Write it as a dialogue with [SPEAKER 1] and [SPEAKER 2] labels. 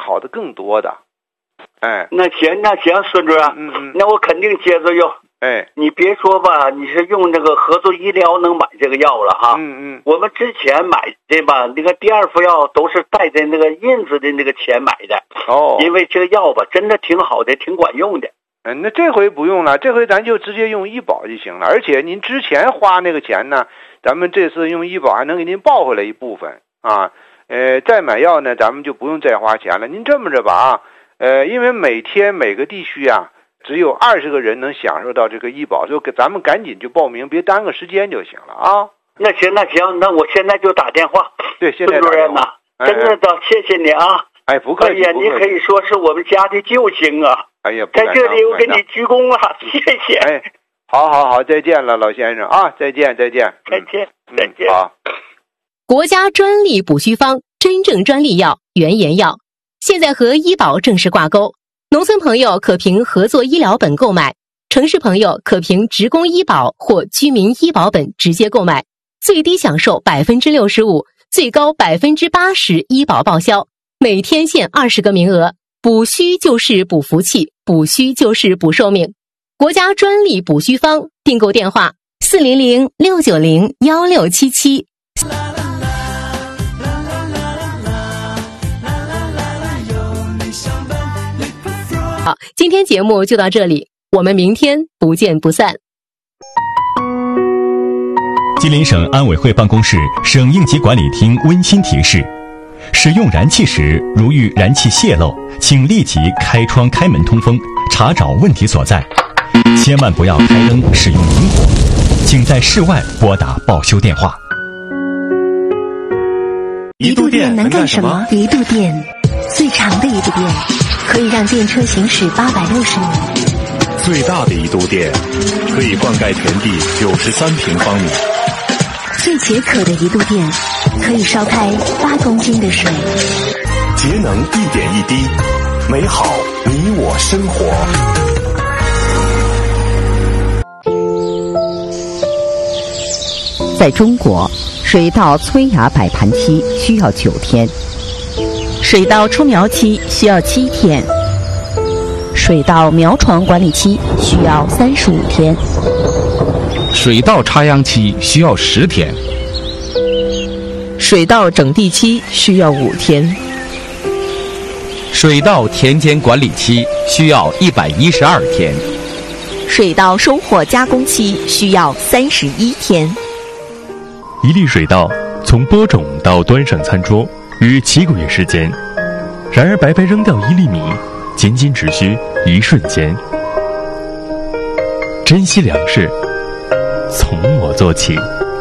[SPEAKER 1] 好的更多的。哎，
[SPEAKER 2] 那行，孙主任，那我肯定接着用。
[SPEAKER 1] 哎，
[SPEAKER 2] 你别说吧，你是用这个合作医疗能买这个药了哈。我们之前买的吧，那个第二副药都是带着那个印子的那个钱买的。哦，因为这个药吧，真的挺好的，挺管用的。
[SPEAKER 1] 那这回不用了，这回咱就直接用医保就行了。而且您之前花那个钱呢，咱们这次用医保还能给您报回来一部分啊。再买药呢，咱们就不用再花钱了。您这么着吧啊，因为每天每个地区啊，只有20个人能享受到这个医保，就给咱们赶紧就报名，别耽搁时间就行了啊。
[SPEAKER 2] 那行，那我现在就打电话。
[SPEAKER 1] 对，现在打电话。
[SPEAKER 2] 孙主任呐，真的谢谢你啊。
[SPEAKER 1] 哎，不客气。
[SPEAKER 2] 哎呀，你可以说是我们家的救星啊。
[SPEAKER 1] 哎呀，
[SPEAKER 2] 在这里我给你鞠躬了，谢谢。
[SPEAKER 1] 哎，好，再见了，老先生啊，再见。
[SPEAKER 2] 再见。
[SPEAKER 1] 好。
[SPEAKER 3] 国家专利补虚方，真正专利药原研药，现在和医保正式挂钩。农村朋友可凭合作医疗本购买，城市朋友可凭职工医保或居民医保本直接购买，最低享受65%，最高80%医保报销，每天限20个名额。补虚就是补福气，补虚就是补寿命。国家专利补虚方，订购电话400-690-1677。好，今天节目就到这里，我们明天不见不散。
[SPEAKER 4] 吉林省安委会办公室省应急管理厅温馨提示：使用燃气时，如遇燃气泄漏，请立即开窗开门通风，查找问题所在。千万不要开灯使用明火，请在室外拨打报修电话。
[SPEAKER 5] 一度电能干什么？一度电，最长的一度电，可以让电车行驶860米。
[SPEAKER 6] 最大的一度电，可以灌溉田地93平方米。
[SPEAKER 5] 最解渴的一度电，可以烧开8公斤的水。
[SPEAKER 6] 节能一点一滴，美好你我生活。
[SPEAKER 7] 在中国，水稻催芽摆盘期需要9天，水稻出苗期需要7天，水稻苗床管理期需要35天，
[SPEAKER 8] 水稻插秧期需要10天，
[SPEAKER 9] 水稻整地期需要5天，
[SPEAKER 8] 水稻田间管理期需要112天，
[SPEAKER 5] 水稻收获加工期需要31天。
[SPEAKER 10] 一粒水稻从播种到端上餐桌约7个月时间，然而白白扔掉1粒米，仅仅只需1瞬间。珍惜粮食，从我做起。